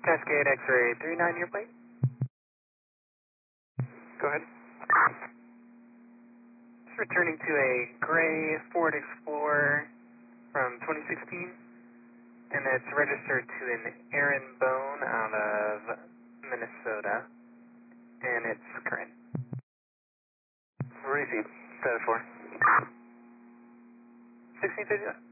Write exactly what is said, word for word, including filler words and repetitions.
Cascade X-ray three nine, your plate. Go ahead. Just returning to a gray Ford Explorer from twenty sixteen, and it's registered to an Aaron Bone out of Minnesota, and it's current. Receive. Status four. sixteen fifty.